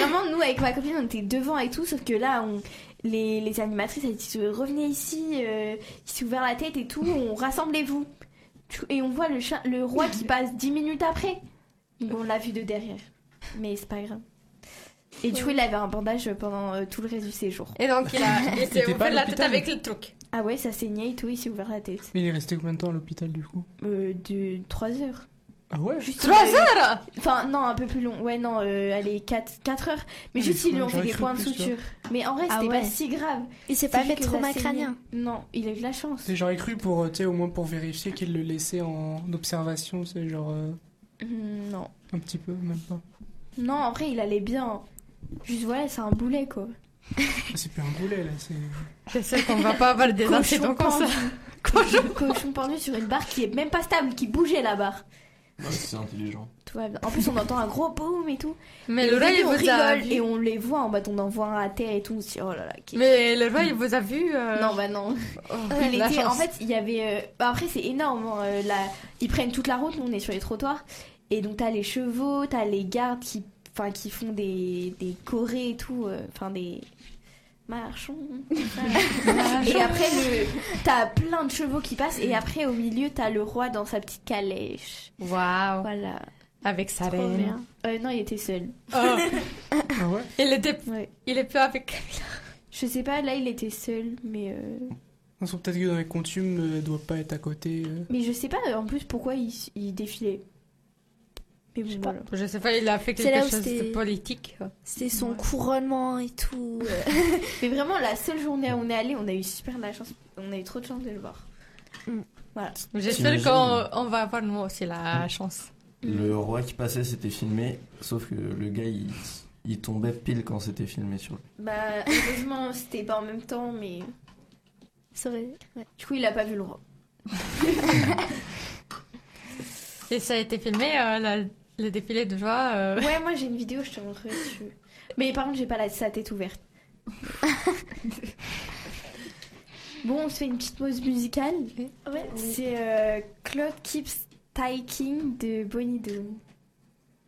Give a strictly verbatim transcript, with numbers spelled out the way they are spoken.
vraiment, nous, avec ma copine, on était devant et tout, sauf que là, on... les, les animatrices, elles disent revenez ici, euh, il s'est ouvert la tête et tout, on rassemblez-vous. Et on voit le, cha... le roi qui passe dix minutes après. Donc on l'a vu de derrière. Mais c'est pas grave. Et du coup, il avait un bandage pendant euh, tout le reste du séjour. Et donc, il a il s'est C'était pas ouvert la à tête l'hôpital. avec le truc. Ah ouais, ça saignait et tout, il s'est ouvert la tête. Mais il est resté combien de temps à l'hôpital du coup? Euh, de trois heures. Ah ouais? Juste Trois euh, heures. Enfin, non, un peu plus long. Ouais, non, euh, allez, quatre heures. Mais Ah, juste, mais ils lui ont j'aurais fait des cru points de plus, tu suture. Mais en vrai, Ah c'était ouais. pas si grave. Il s'est C'est pas juste fait que ça trauma saignait. crânien. Non, il a eu de la chance. Et j'aurais cru pour, euh, tu sais, au moins pour vérifier qu'il le laissait en observation, c'est genre euh, Hum, non. un petit peu, même pas. Non, en vrai, il allait bien. Juste, voilà, c'est un boulet, quoi. Ah, c'est plus un boulet là, c'est. Je sais qu'on va pas avoir des Cochon incidents comme ça. pendu. Cochon pendu sur une barre qui est même pas stable, qui bougeait la barre. Ouais, c'est intelligent. Tout va bien. En plus, on entend un gros boom et tout. Mais Et le au roi, début, il on vous a rigole vu. et on les voit en bas, on en voit un à terre et tout. On se dit, oh là là. qu'est- Mais le roi, il vous a vu. euh, Non, bah non. oh, Il la était, en chance. fait, il y avait. euh, bah après, c'est énorme. hein, euh, la- Ils prennent toute la route, nous on est sur les trottoirs. Et donc, t'as les chevaux, t'as les gardes qui, enfin, qui font des, des chorés et tout. euh, Enfin, des. Marchons. Et après, le... t'as plein de chevaux qui passent. Et après, au milieu, t'as le roi dans sa petite calèche. Waouh. Voilà. Avec sa Trop reine. bien. Euh, non, il était seul. Oh. Ah ouais? Il était. Ouais. Il est plus avec. Je sais pas, là, il était seul. Mais. euh, Non, c'est peut-être que dans les coutumes, euh, elle doit pas être à côté. euh. Mais je sais pas en plus pourquoi il, il défilait. Mais bon, voilà. Je sais pas, il a fait C'est là quelque où chose de c'était- politique. C'était son Ouais. couronnement et tout. Mais vraiment, la seule journée où on est allé, on a eu super de la chance. On a eu trop de chance de le voir. J'espère T'imagines qu'on on va avoir nous aussi la chance. Le roi qui passait, c'était filmé, sauf que le gars, il, il tombait pile quand c'était filmé sur lui. Bah, heureusement, c'était pas en même temps, mais. C'est vrai. Ouais. Du coup, il a pas vu le roi. Et ça a été filmé, euh, la- le défilé de joie. euh, Ouais, moi j'ai une vidéo, je te montrerai dessus. Mais par contre, j'ai pas la, sa tête ouverte. Bon, on se fait une petite pause musicale. Ouais. C'est euh, Cloud Keeps Taking de Bonnie Doon.